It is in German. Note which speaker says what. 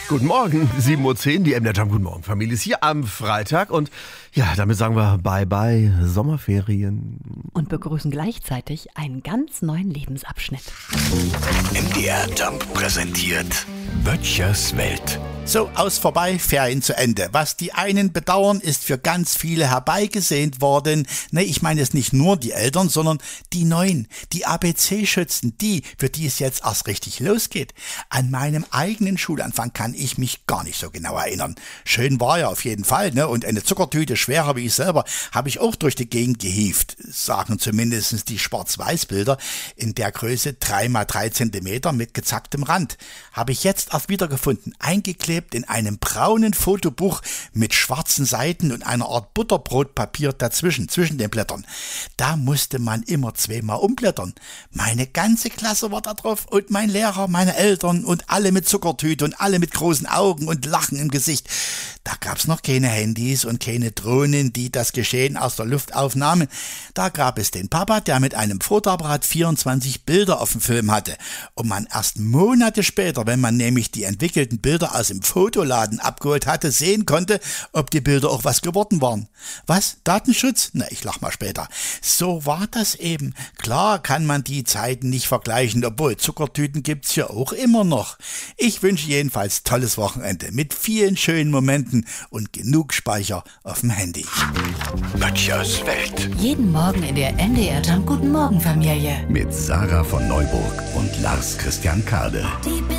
Speaker 1: Guten Morgen, 7:10 Uhr, die MDR Jump. Guten Morgen, Familie ist hier am Freitag. Und ja, damit sagen wir Bye-bye Sommerferien.
Speaker 2: Und begrüßen gleichzeitig einen ganz neuen Lebensabschnitt.
Speaker 3: MDR Jump präsentiert Böttchers Welt.
Speaker 4: So, aus vorbei, Ferien zu Ende. Was die einen bedauern, ist für ganz viele herbeigesehnt worden. Ne, ich meine es nicht nur die Eltern, sondern die Neuen, die ABC-Schützen, die, für die es jetzt erst richtig losgeht. An meinem eigenen Schulanfang kann ich mich gar nicht so genau erinnern. Schön war ja auf jeden Fall, ne? Und eine Zuckertüte, schwerer wie ich selber, habe ich auch durch die Gegend gehievt, sagen zumindest die Schwarz-Weiß-Bilder, in der Größe 3x3 Zentimeter mit gezacktem Rand. Habe ich jetzt erst wiedergefunden, eingeklebt in einem braunen Fotobuch mit schwarzen Seiten und einer Art Butterbrotpapier dazwischen, zwischen den Blättern. Da musste man immer zweimal umblättern. Meine ganze Klasse war da drauf und mein Lehrer, meine Eltern und alle mit Zuckertüte und alle mit großen Augen und Lachen im Gesicht. Da gab's noch keine Handys und keine Drohnen, die das Geschehen aus der Luft aufnahmen. Da gab es den Papa, der mit einem Fotoapparat 24 Bilder auf dem Film hatte. Und man erst Monate später, wenn man nämlich die entwickelten Bilder aus dem Fotoladen abgeholt hatte, sehen konnte, ob die Bilder auch was geworden waren. Was? Datenschutz? Na, ich lach mal später. So war das eben. Klar kann man die Zeiten nicht vergleichen, obwohl Zuckertüten gibt's ja auch immer noch. Ich wünsche jedenfalls tolles Wochenende mit vielen schönen Momenten und genug Speicher auf dem Handy.
Speaker 3: Böttchers Welt.
Speaker 2: Jeden Morgen in der MDR Jump Guten Morgen Familie.
Speaker 3: Mit Sarah von Neuburg und Lars Christian Kade.